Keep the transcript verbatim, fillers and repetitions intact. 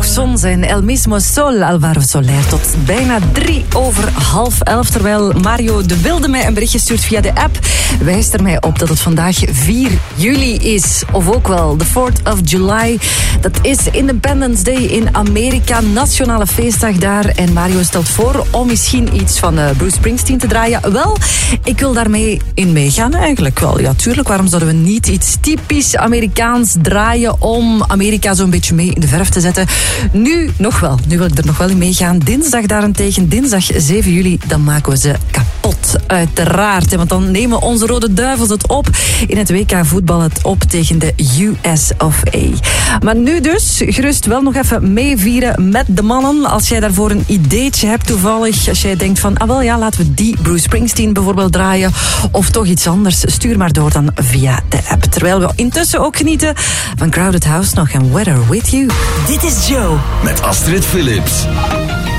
Genoeg zon zijn. El mismo sol, Alvaro Soler. Tot bijna drie over half elf. Terwijl Mario de Wilde mij een berichtje stuurt via de app. Wijst er mij op dat het vandaag vier juli is. Of ook wel de fourth of July. Dat is Independence Day in Amerika. Nationale feestdag daar. En Mario stelt voor om misschien iets van uh, Bruce Springsteen te draaien. Wel, ik wil daarmee in meegaan eigenlijk wel. Ja, tuurlijk. Waarom zouden we niet iets typisch Amerikaans draaien om Amerika zo'n beetje mee in de verf te zetten? Nu nog wel. Nu wil ik er nog wel in meegaan. Dinsdag daarentegen, dinsdag zeven juli, dan maken we ze kapot. Uiteraard. Want dan nemen onze Rode Duivels het op in het W K voetbal het op tegen de U S of A. Maar nu dus, gerust wel nog even meevieren met de mannen. Als jij daarvoor een ideetje hebt toevallig. Als jij denkt van, ah wel ja, laten we die Bruce Springsteen bijvoorbeeld draaien. Of toch iets anders. Stuur maar door dan via de app. Terwijl we intussen ook genieten van Crowded House nog en Weather With You. Dit is Joe. Met Astrid Philips.